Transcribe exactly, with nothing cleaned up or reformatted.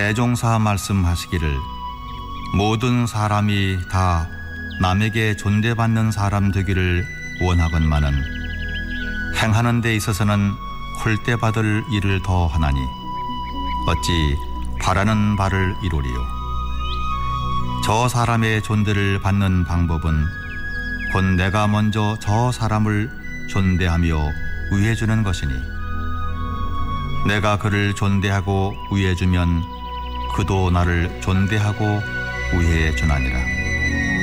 대종사 말씀하시기를 모든 사람이 다 남에게 존대받는 사람 되기를 원하건만은 행하는 데 있어서는 홀대받을 일을 더하나니 어찌 바라는 바를 이루리요. 저 사람의 존대를 받는 방법은 곧 내가 먼저 저 사람을 존대하며 위해주는 것이니 내가 그를 존대하고 위해주면 그도 나를 존대하고 위해주나니라.